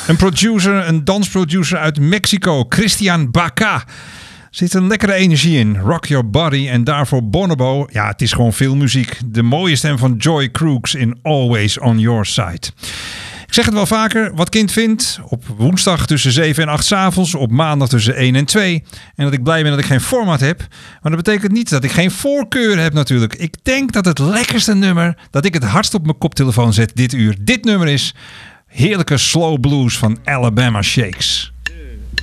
Een producer, een dansproducer uit Mexico, Christian Baca. Er zit een lekkere energie in. Rock Your Body en daarvoor Bonobo. Ja, het is gewoon veel muziek. De mooie stem van Joy Crooks in Always On Your Side. Ik zeg het wel vaker, wat kind vindt. Op woensdag tussen 7 en 8 s'avonds. Op maandag tussen 1 en 2. En dat ik blij ben dat ik geen format heb. Maar dat betekent niet dat ik geen voorkeur heb natuurlijk. Ik denk dat het lekkerste nummer dat ik het hardst op mijn koptelefoon zet dit uur. Dit nummer is heerlijke slow blues van Alabama Shakes.